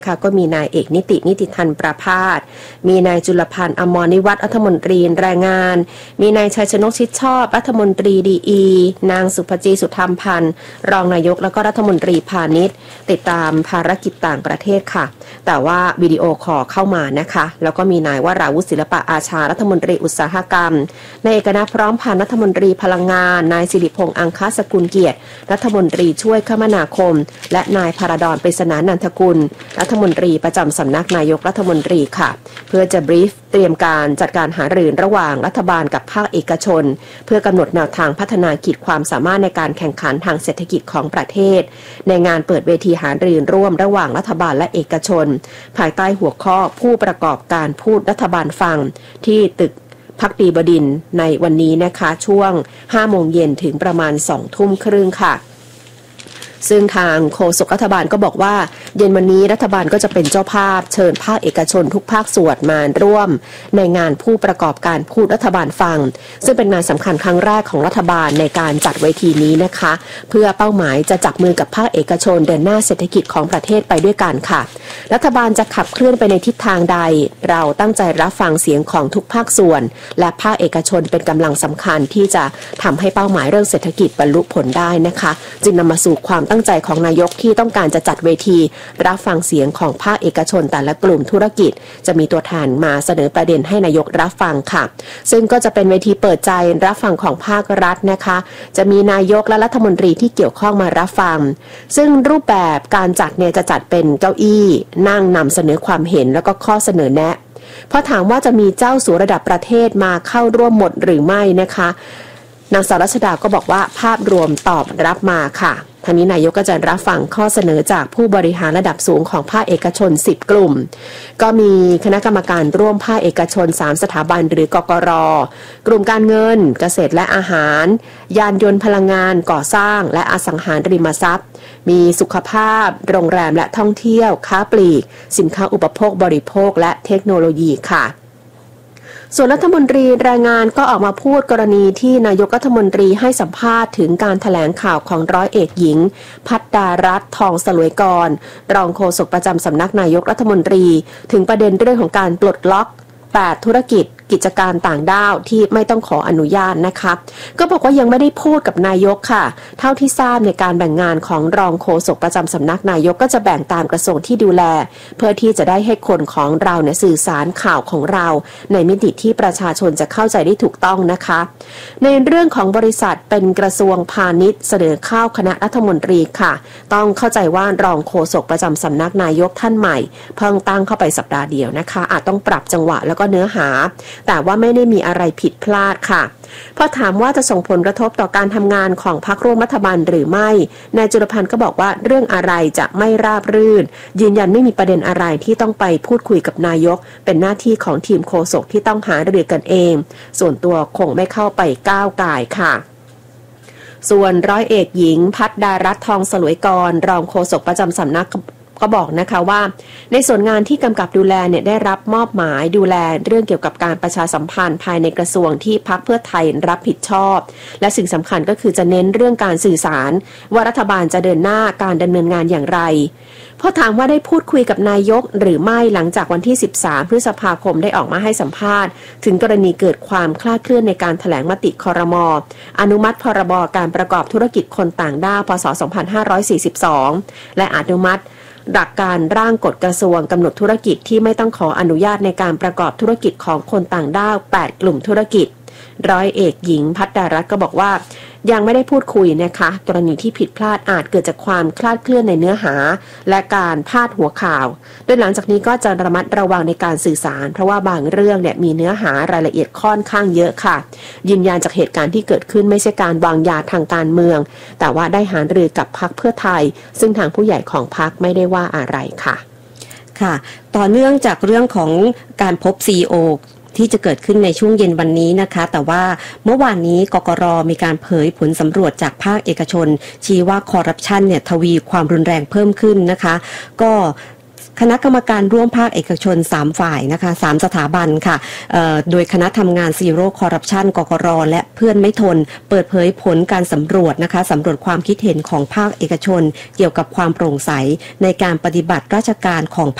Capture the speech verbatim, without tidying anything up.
ค่ะก็มีนายเอกนิตินิติธันประภาสมีนายจุลพันธ์อมรนิวัฒน์รัฐมนตรีแรงงานมีนายชัยชนกชิดชอบรัฐมนตรีดีอีนางสุภจีสุธรรมพันธ์รองนายกแล้วก็รัฐมนตรีพาณิชย์ติดตามภารกิจต่างประเทศค่ะแต่ว่าวิดีโอคอลเข้ามานะคะแล้วก็มีนายวราวุฒิศิลปะอาชารัฐมนตรีอุตสาหกรรมนายเอกณัฐพร้อมพันธ์รัฐมนตรีพลังงานนายสิริพงษ์อังคสกุลเกียรติรัฐมนตรีช่วยคมนาคมและนายพารดรปริศนานันทกุลรัฐมนตรีประจำสำนักนายกรัฐมนตรีค่ะเพื่อจะบรีฟเตรียมการจัดการหารือระหว่างรัฐบาลกับภาคเอกชนเพื่อกำหนดแนวทางพัฒนาขีดความสามารถในการแข่งขันทางเศรษฐกิจของประเทศในงานเปิดเวทีหารือร่วมระหว่างรัฐบาลและเอกชนภายใต้หัวข้อผู้ประกอบการพูดรัฐบาลฟังที่ตึกภักดีบดินทร์ในวันนี้นะคะช่วงห้าโมงเย็นถึงประมาณสองทุ่มครึ่งค่ะซึ่งทางโฆษกรัฐบาลก็บอกว่าเย็นวันนี้รัฐบาลก็จะเป็นเจ้าภาพเชิญภาคเอกชนทุกภาคส่วนมาร่วมในงานผู้ประกอบการพูดรัฐบาลฟังซึ่งเป็นงานสำคัญครั้งแรกของรัฐบาลในการจัดเวทีนี้นะคะเพื่อเป้าหมายจะจับมือกับภาคเอกชนเดินหน้าเศรษฐกิจของประเทศไปด้วยกันค่ะรัฐบาลจะขับเคลื่อนไปในทิศทางใดเราตั้งใจรับฟังเสียงของทุกภาคส่วนและภาคเอกชนเป็นกำลังสำคัญที่จะทำให้เป้าหมายเรื่องเศรษฐกิจบรรลุผลได้นะคะจึงนำมาสู่ความตั้งใจของนายกที่ต้องการจะจัดเวทีรับฟังเสียงของภาคเอกชนแต่ละกลุ่มธุรกิจจะมีตัวแทนมาเสนอประเด็นให้นายกรับฟังค่ะซึ่งก็จะเป็นเวทีเปิดใจรับฟังของภาครัฐนะคะจะมีนายกและรัฐมนตรีที่เกี่ยวข้องมารับฟังซึ่งรูปแบบการจัดเนี่ยจะจัดเป็นเก้าอี้นั่งนำเสนอความเห็นแล้วก็ข้อเสนอแนะพอถามว่าจะมีเจ้าสัวระดับประเทศมาเข้าร่วมหมดหรือไม่นะคะนางสาวรัชดาก็บอกว่าภาพรวมตอบรับมาค่ะทางนี้นายกก็จะรับฟังข้อเสนอจากผู้บริหารระดับสูงของภาคเอกชนสิบกลุ่มก็มีคณะกรรมการร่วมภาคเอกชนสามสถาบันหรือกกร.กลุ่มการเงินเกษตรและอาหารยานยนต์พลังงานก่อสร้างและอสังหาริมทรัพย์มีสุขภาพโรงแรมและท่องเที่ยวค้าปลีกสินค้าอุปโภคบริโภคและเทคโนโลยีค่ะส่วนรัฐมนตรีแรงงานก็ออกมาพูดกรณีที่นายกรัฐมนตรีให้สัมภาษณ์ถึงการแถลงข่าวของร้อยเอกหญิงภัตดารัตน์ทองสลวยกรรองโฆษกประจำสำนักนายกรัฐมนตรีถึงประเด็นเรื่องของการปลดล็อกแปดธุรกิจกิจการต่างด้าวที่ไม่ต้องขออนุญาตนะคะก็บอกว่ายังไม่ได้พูดกับนายกค่ะเท่าที่ทราบในการแบ่งงานของรองโฆษกประจำสำนักนายกก็จะแบ่งตามกระทรวงที่ดูแลเพื่อที่จะได้ให้คนของเราเนี่ยสื่อสารข่าวของเราในมิติที่ประชาชนจะเข้าใจได้ถูกต้องนะคะในเรื่องของบริษัทเป็นกระทรวงพาณิชย์เสนอเข้าคณะรัฐมนตรีค่ะต้องเข้าใจว่ารองโฆษกประจำสำนักนายกท่านใหม่เพิ่งตั้งเข้าไปสัปดาห์เดียวนะคะอาจต้องปรับจังหวะแล้วก็เนื้อหาแต่ว่าไม่ได้มีอะไรผิดพลาดค่ะพอถามว่าจะส่งผลกระทบต่อการทำงานของพรรคร่วมรัฐบาลหรือไม่นายจุลพันธ์ก็บอกว่าเรื่องอะไรจะไม่ราบรื่นยืนยันไม่มีประเด็นอะไรที่ต้องไปพูดคุยกับนายกเป็นหน้าที่ของทีมโฆษกที่ต้องหารือกันเองส่วนตัวคงไม่เข้าไปก้าวก่ายค่ะส่วนร้อยเอกหญิงภัตดารัตน์ทองสลวยกรรองโฆษกประจำสำนักก็บอกนะคะว่าในส่วนงานที่กำกับดูแลเนี่ยได้รับมอบหมายดูแลเรื่องเกี่ยวกับการประชาสัมพันธ์ภายในกระทรวงที่พรรคเพื่อไทยรับผิดชอบและสิ่งสำคัญก็คือจะเน้นเรื่องการสื่อสารว่ารัฐบาลจะเดินหน้าการดำเนินงานอย่างไรพอถามว่าได้พูดคุยกับนายกหรือไม่หลังจากวันที่สิบสามพฤษภาคมได้ออกมาให้สัมภาษณ์ถึงกรณีเกิดความคลาดเคลื่อนในการแถลงมติครม.อนุมัติพรบการประกอบธุรกิจคนต่างด้าวพ.ศ. สองพันห้าร้อยสี่สิบสองและอนุมัติหลักการร่างกฎกระทรวงกำหนดธุรกิจที่ไม่ต้องขออนุญาตในการประกอบธุรกิจของคนต่างด้าวแปดกลุ่มธุรกิจร้อยเอกหญิงภัตดารัตน์ก็บอกว่ายังไม่ได้พูดคุยนะคะกรณีที่ผิดพลาดอาจเกิดจากความคลาดเคลื่อนในเนื้อหาและการพาดหัวข่าวโดยหลังจากนี้ก็จะระมัดระวังในการสื่อสารเพราะว่าบางเรื่องเนี่ยมีเนื้อหารายละเอียดค่อนข้างเยอะค่ะยืนยันจากเหตุการณ์ที่เกิดขึ้นไม่ใช่การวางยาทางการเมืองแต่ว่าได้หารือกับพรรคเพื่อไทยซึ่งทางผู้ใหญ่ของพรรคไม่ได้ว่าอะไรค่ะค่ะต่อเนื่องจากเรื่องของการพบ ซี อี โอที่จะเกิดขึ้นในช่วงเย็นวันนี้นะคะแต่ว่าเมื่อวานนี้กกร.มีการเผยผลสำรวจจากภาคเอกชนชี้ว่าคอร์รัปชันเนี่ยทวีความรุนแรงเพิ่มขึ้นนะคะก็คณะกรรมการร่วมภาคเอกชนสามฝ่ายนะคะสามสถาบันค่ะโดยคณะทำงาน Zero Corruption กกร.และเพื่อนไม่ทนเปิดเผยผลการสำรวจนะคะสำรวจความคิดเห็นของภาคเอกชนเกี่ยวกับความโปร่งใสในการปฏิบัติราชการของ